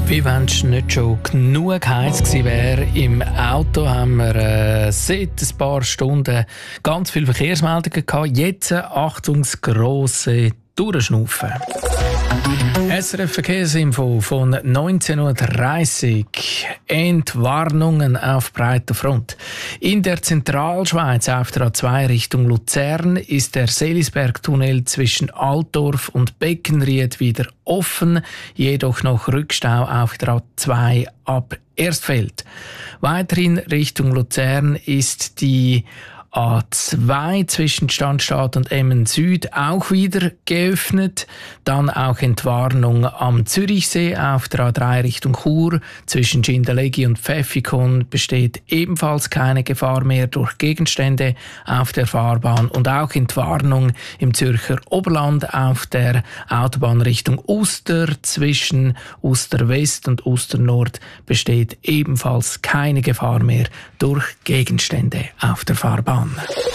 Wie wenn es nicht schon genug heiß gewesen wäre. Im Auto haben wir seit ein paar Stunden ganz viele Verkehrsmeldungen gehabt. Jetzt Achtung, das grosse Durchschnaufen. SRF Verkehrsinfo von 19.30 Uhr. Entwarnungen auf breiter Front. In der Zentralschweiz auf der A2 Richtung Luzern ist der Selisberg-Tunnel zwischen Altdorf und Beckenried wieder offen, jedoch noch Rückstau auf der A2 ab Erstfeld. Weiterhin Richtung Luzern ist die A2 zwischen Standstadt und Emmen Süd auch wieder geöffnet. Dann auch Entwarnung am Zürichsee auf der A3 Richtung Chur. Zwischen Schindellegi und Pfäffikon besteht ebenfalls keine Gefahr mehr durch Gegenstände auf der Fahrbahn. Und auch Entwarnung im Zürcher Oberland auf der Autobahn Richtung Uster. Zwischen Uster West und Uster Nord besteht ebenfalls keine Gefahr mehr durch Gegenstände auf der Fahrbahn.